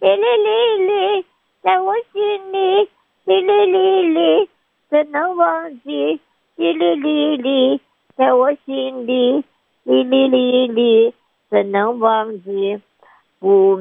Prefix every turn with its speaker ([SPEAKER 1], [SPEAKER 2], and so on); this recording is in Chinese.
[SPEAKER 1] 哩哩哩，在我心里，哩哩哩哩，怎能忘记？哩哩哩哩，在我心里，哩哩哩哩，怎能忘记？不